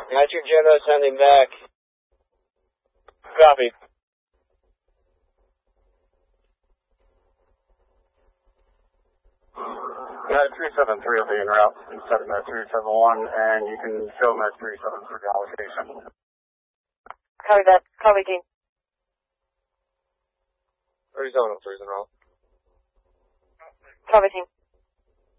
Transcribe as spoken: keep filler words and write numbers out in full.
Nitrogen sending back. Copy. Uh, three seven three will be en route instead of that three seven one, and you can show them at three seven three allocation. Copy that. Copy, team. Arizona, three is en route. Copy, team.